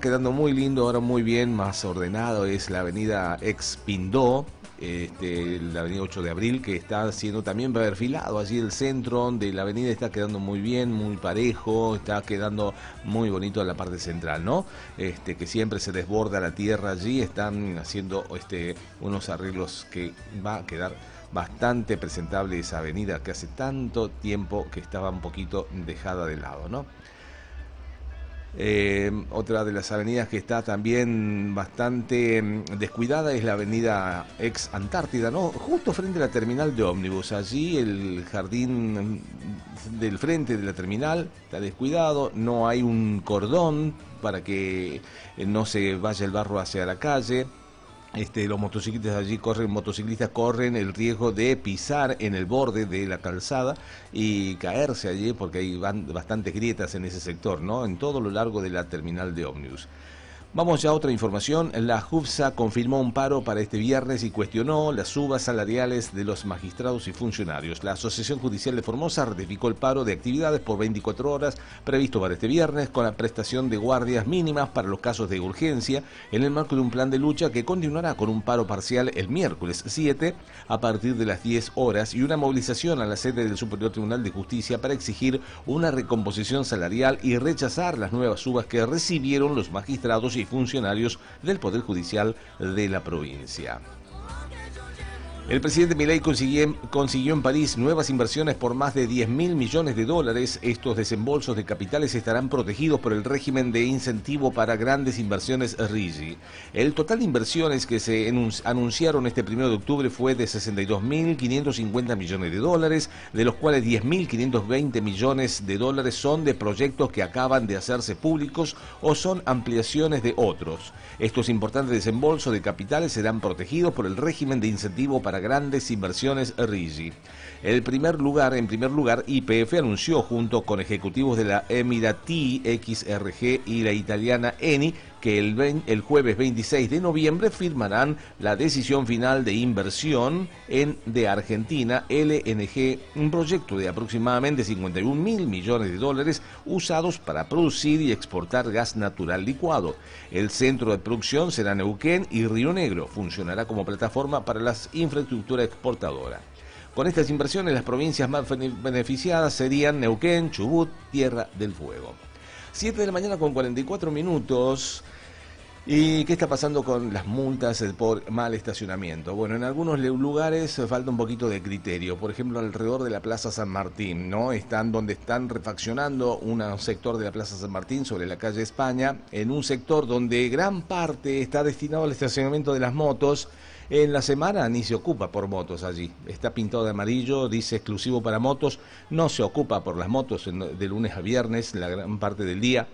quedando muy lindo, ahora muy bien, más ordenado. Es la avenida Ex Pindó, la avenida 8 de Abril, que está siendo también perfilado. Allí el centro de la avenida está quedando muy bien, muy parejo, está quedando muy bonito en la parte central, ¿no? Que siempre se desborda la tierra allí, están haciendo unos arreglos que va a quedar bastante presentable esa avenida que hace tanto tiempo que estaba un poquito dejada de lado, ¿no? Otra de las avenidas que está también bastante descuidada es la avenida Ex Antártida, ¿no? Justo frente a la terminal de ómnibus. Allí el jardín del frente de la terminal está descuidado, no hay un cordón para que no se vaya el barro hacia la calle. Los motociclistas corren el riesgo de pisar en el borde de la calzada y caerse allí porque hay bastantes grietas en ese sector, ¿no? En todo lo largo de la terminal de ómnibus. Vamos ya a otra información. La JUFSA confirmó un paro para este viernes y cuestionó las subas salariales de los magistrados y funcionarios. La Asociación Judicial de Formosa ratificó el paro de actividades por 24 horas previsto para este viernes, con la prestación de guardias mínimas para los casos de urgencia, en el marco de un plan de lucha que continuará con un paro parcial el miércoles 7 a partir de las 10 horas y una movilización a la sede del Superior Tribunal de Justicia para exigir una recomposición salarial y rechazar las nuevas subas que recibieron los magistrados y funcionarios del Poder Judicial de la provincia. El presidente Milei consiguió en París nuevas inversiones por más de 10.000 millones de dólares. Estos desembolsos de capitales estarán protegidos por el régimen de incentivo para grandes inversiones RIGI. El total de inversiones que se anunciaron este 1 de octubre fue de 62.550 millones de dólares, de los cuales 10.520 millones de dólares son de proyectos que acaban de hacerse públicos o son ampliaciones de otros. Estos importantes desembolsos de capitales serán protegidos por el régimen de incentivo para grandes inversiones RIGI. En primer lugar, YPF anunció junto con ejecutivos de la Emirati XRG y la italiana Eni que el jueves 26 de noviembre firmarán la decisión final de inversión de Argentina LNG, un proyecto de aproximadamente 51.000 millones de dólares usados para producir y exportar gas natural licuado. El centro de producción será Neuquén y Río Negro. Funcionará como plataforma para las infraestructuras exportadoras. Con estas inversiones, las provincias más beneficiadas serían Neuquén, Chubut, Tierra del Fuego. 7 de la mañana con 44 minutos. ¿Y qué está pasando con las multas por mal estacionamiento? Bueno, en algunos lugares falta un poquito de criterio. Por ejemplo, alrededor de la Plaza San Martín, ¿no? Donde están refaccionando un sector de la Plaza San Martín sobre la calle España, en un sector donde gran parte está destinado al estacionamiento de las motos. En la semana ni se ocupa por motos allí. Está pintado de amarillo, dice exclusivo para motos. No se ocupa por las motos de lunes a viernes, la gran parte del día.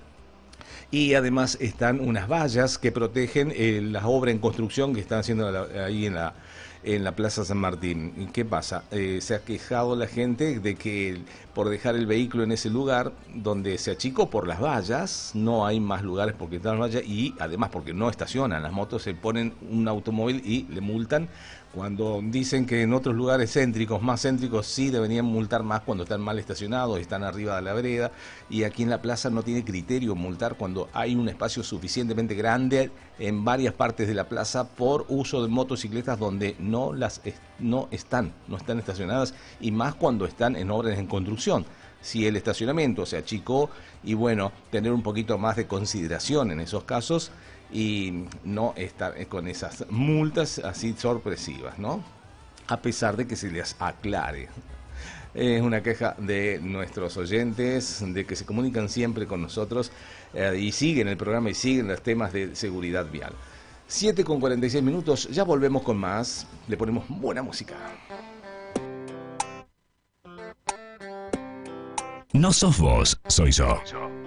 Y además están unas vallas que protegen la obra en construcción que están haciendo ahí en la Plaza San Martín. ¿Y qué pasa? Se ha quejado la gente de que por dejar el vehículo en ese lugar donde se achicó por las vallas, no hay más lugares porque están las vallas y además porque no estacionan las motos, se ponen un automóvil y le multan. Cuando dicen que en otros lugares más céntricos, sí deberían multar más cuando están mal estacionados, están arriba de la vereda, y aquí en la plaza no tiene criterio multar cuando hay un espacio suficientemente grande en varias partes de la plaza por uso de motocicletas donde no están estacionadas, y más cuando están en obras en construcción. Si el estacionamiento se achicó, y bueno, tener un poquito más de consideración en esos casos y no estar con esas multas así sorpresivas, ¿no? A pesar de que se les aclare. Es una queja de nuestros oyentes, de que se comunican siempre con nosotros y siguen el programa y siguen los temas de seguridad vial. 7 con 46 minutos, ya volvemos con más, le ponemos buena música. No sos vos, soy yo.